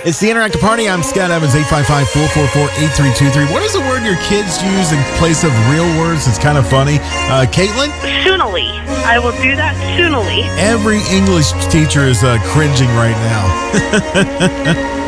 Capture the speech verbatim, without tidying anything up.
It's the Interactive Party. I'm Scott Evans, eight five five, four four four, eight three two three. What is the word your kids use in place of real words? It's kind of funny. Uh, Caitlin? Soonily. I will do that soonily. Every English teacher is uh, cringing right now.